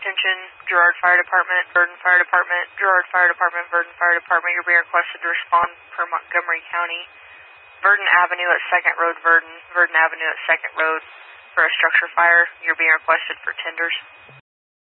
Attention, Girard Fire Department, Verdon Fire Department, Girard Fire Department, Verdon Fire Department. You're being requested to respond per Montgomery County. Verdon Avenue at 2nd Road, Verdon. Verdon Avenue at 2nd Road for a structure fire. You're being requested for tenders.